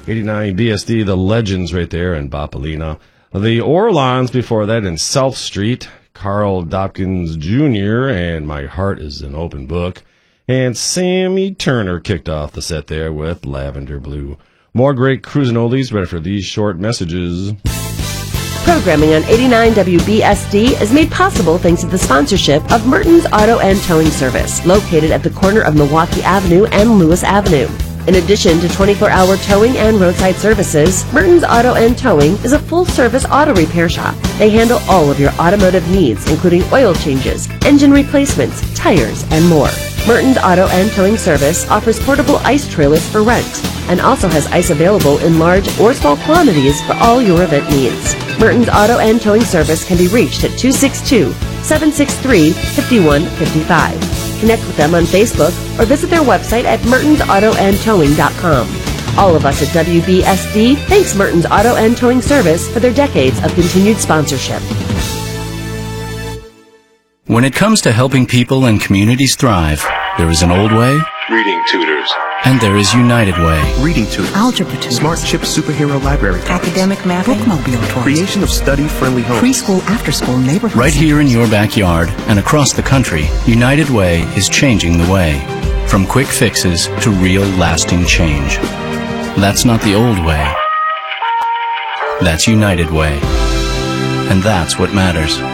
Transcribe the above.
89 BSD, the Legends right there in Bapalina. The Orlons before that in South Street. Carl Dopkins Jr. and My Heart is an Open Book. And Sammy Turner kicked off the set there with Lavender Blue. More great cruising oldies right after these short messages. Programming on 89 WBSD is made possible thanks to the sponsorship of Merton's Auto and Towing Service, located at the corner of Milwaukee Avenue and Lewis Avenue. In addition to 24-hour towing and roadside services, Merton's Auto and Towing is a full-service auto repair shop. They handle all of your automotive needs, including oil changes, engine replacements, tires, and more. Merton's Auto and Towing Service offers portable ice trailers for rent and also has ice available in large or small quantities for all your event needs. Merton's Auto and Towing Service can be reached at 262-763-5155. Connect with them on Facebook or visit their website at mertensautoandtowing.com. All of us at WBSD thanks Merton's Auto and Towing Service for their decades of continued sponsorship. When it comes to helping people and communities thrive, there is an old way. Reading tutors. And there is United Way. Reading tutors. Algebra tutors. Smart chip superhero library. Academic math. Bookmobile tours. Creation of study-friendly homes. Preschool, after-school neighborhoods. Right here in your backyard and across the country, United Way is changing the way. From quick fixes to real lasting change. That's not the old way. That's United Way. And that's what matters.